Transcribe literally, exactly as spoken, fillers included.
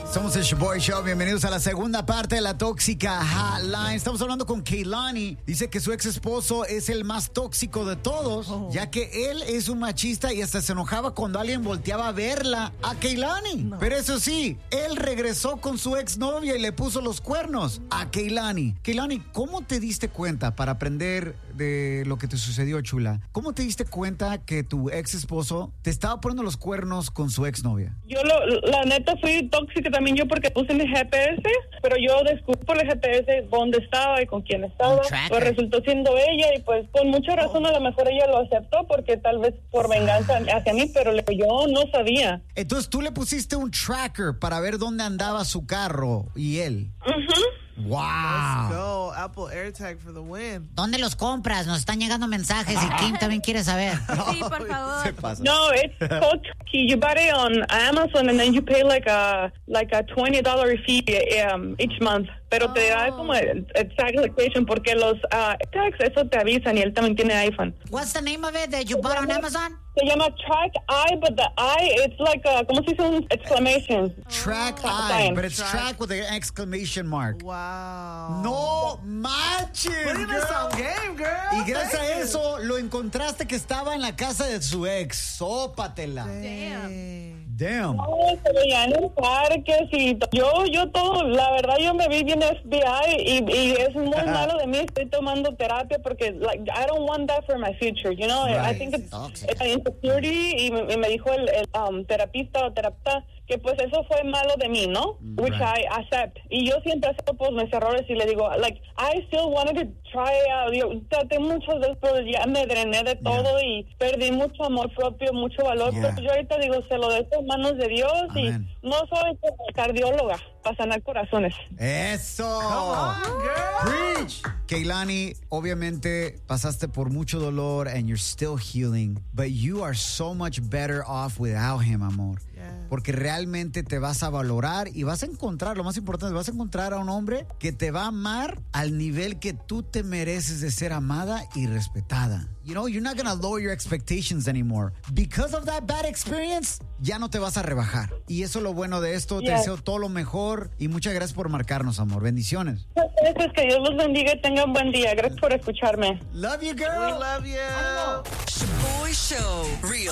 Somos el Shoboy Show. Bienvenidos a la segunda parte de la Tóxica Hotline. Estamos hablando con Kehlani. Dice que su ex esposo es el más tóxico de todos, oh. ya que él es un machista y hasta se enojaba cuando alguien volteaba a verla a Kehlani. No. Pero eso sí, él regresó con su exnovia y le puso los cuernos a Kehlani. Kehlani, ¿cómo te diste cuenta, para aprender de lo que te sucedió, chula? ¿Cómo te diste cuenta que tu ex esposo te estaba poniendo los cuernos con su exnovia? Yo, lo, la neta, fui tóxica también yo porque puse mi G P S, pero yo descubrí por el G P S dónde estaba y con quién estaba. Pues resultó siendo ella y pues con mucha razón a lo mejor ella lo aceptó porque tal vez por venganza hacia mí, pero yo no sabía. Entonces tú le pusiste un tracker para ver dónde andaba su carro y él. Ajá. Uh-huh. Wow. Let's go. Apple AirTag for the win. ¿Dónde los compras? Nos están llegando mensajes y Kim también quiere saber. Sí, por favor. No, it's called Tuki. You buy it on Amazon and then you pay like a like a twenty dollars fee um, each month. Pero oh. te da como el tag location porque los uh, tags, eso te avisan y él también tiene iPhone. What's the name of it that you bought on Amazon? Se llama Track Eye, but the I, it's like a, ¿cómo se dice? Un exclamation. Track oh. Eye, but it's track. track with an exclamation mark. Wow. No manches, girl. Game, girl. Y gracias Thank a eso, you. lo encontraste que estaba en la casa de su ex. Sópatela. Damn. Damn. No, se veían en parques y yo, yo todo, la verdad yo me vi bien F B I y, y es muy malo de mí, estoy tomando terapia porque like, I don't want that for my future, you know, right. I think it's, it's insecurity y, y me dijo el, el um, terapista o terapeuta que pues eso fue malo de mí, ¿no? Which right. I accept. Y yo siempre acepto pues mis errores y le digo, like, I still wanted to try out. Yo traté muchas veces, pero ya me drené de todo yeah. y perdí mucho amor propio, mucho valor. Yeah. Pero yo ahorita digo, se lo dejo en manos de Dios. Amen. Y no soy cardióloga para sanar corazones. ¡Eso! Come on, girl. Preach! Kehlani, obviamente pasaste por mucho dolor and you're still healing, but you are so much better off without him, amor. Porque realmente te vas a valorar y vas a encontrar, lo más importante, vas a encontrar a un hombre que te va a amar al nivel que tú te mereces de ser amada y respetada. You know, you're not gonna lower your expectations anymore. Because of that bad experience, ya no te vas a rebajar. Y eso es lo bueno de esto. Yes. Te deseo todo lo mejor y muchas gracias por marcarnos, amor. Bendiciones. Gracias, que Dios los bendiga y tengan buen día. Gracias por escucharme. Love you, girl. We love you. Shoboy Show. Real